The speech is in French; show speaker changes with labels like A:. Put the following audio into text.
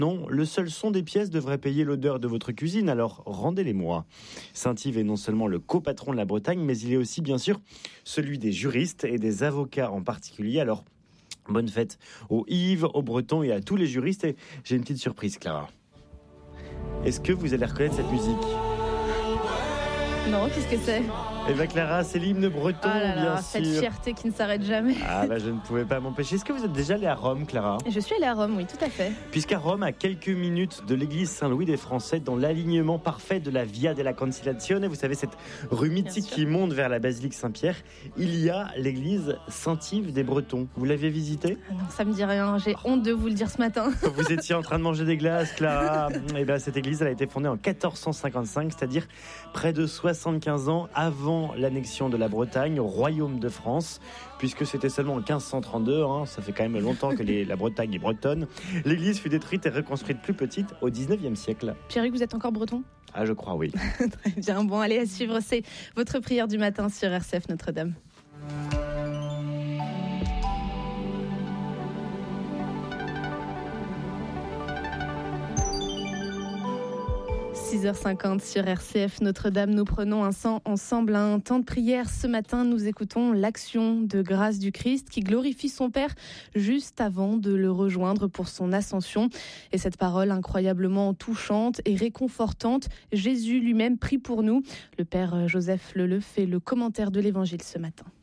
A: Non, le seul son des pièces devrait payer l'odeur de votre cuisine, alors rendez-les-moi. Saint-Yves est non seulement le copatron de la Bretagne, mais il est aussi bien sûr celui des juristes et des avocats en particulier. Alors, bonne fête aux Yves, aux Bretons et à tous les juristes. Et j'ai une petite surprise, Clara. Est-ce que vous allez reconnaître cette musique ?
B: Non, qu'est-ce que c'est ?
A: Eh bien Clara, c'est l'hymne breton, bien sûr.
B: Cette fierté qui ne s'arrête jamais.
A: Ah bah je ne pouvais pas m'empêcher. Est-ce que vous êtes déjà allé à Rome, Clara ?
B: Je suis allée à Rome, oui, tout à fait.
A: Puisqu'à Rome, à quelques minutes de l'église Saint-Louis des Français, dans l'alignement parfait de la Via della Conciliazione, vous savez, cette rue mythique qui monte vers la basilique Saint-Pierre, il y a l'église Saint-Yves des Bretons. Vous l'aviez visitée ?
B: Ah non, ça me dit rien, j'ai honte de vous le dire ce matin.
A: Vous étiez en train de manger des glaces, Clara. Et bien, cette église, elle a été fondée en 1455, c'est-à-dire près de 75 ans avant l'annexion de la Bretagne au royaume de France, puisque c'était seulement en 1532, ça fait quand même longtemps que la Bretagne est bretonne. L'église fut détruite et reconstruite plus petite au 19e siècle.
B: Pierrick, vous êtes encore breton ?
A: Ah, je crois, oui.
B: Très bien, bon, allez, à suivre, c'est votre prière du matin sur RCF Notre-Dame. 6h50 sur RCF Notre-Dame, nous prenons ensemble un temps de prière. Ce matin, nous écoutons l'action de grâce du Christ qui glorifie son Père juste avant de le rejoindre pour son ascension. Et cette parole incroyablement touchante et réconfortante, Jésus lui-même prie pour nous. Le Père Joseph Leleu fait le commentaire de l'Évangile ce matin.